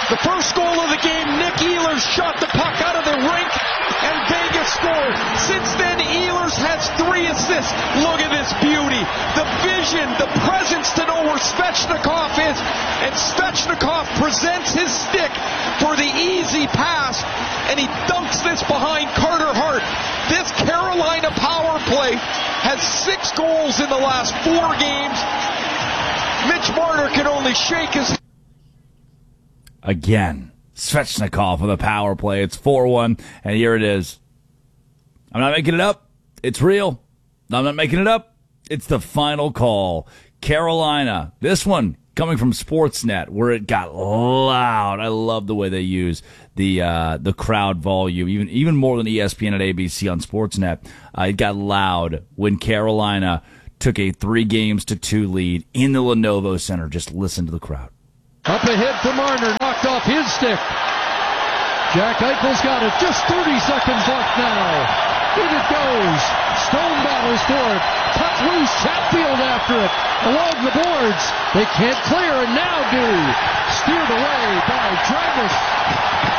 The first goal of the game, Nick Ehlers shot the puck out of the rink, and Vegas scored. Since then, Ehlers has 3 assists. Look at this beauty. The vision, the presence to know where Svechnikov is, and Svechnikov presents his stick for the easy pass, and he dunks this behind Carter Hart. This Carolina power play has 6 goals in the last 4 games. Mitch Marner can only shake his head. Again, Svechnikov with a power play. It's 4-1, and here it is. I'm not making it up. It's real. I'm not making it up. It's the final call. Carolina. This one coming from Sportsnet, where it got loud. I love the way they use the crowd volume, even more than ESPN and ABC on Sportsnet. It got loud when Carolina took a 3-2 lead in the Lenovo Center. Just listen to the crowd. Up ahead for Marner, knocked off his stick. Jack Eichel's got it, just 30 seconds left now. In it goes. Stone battles for it. Cut loose, Chatfield after it. Along the boards. They can't clear and now do. Steered away by Travis.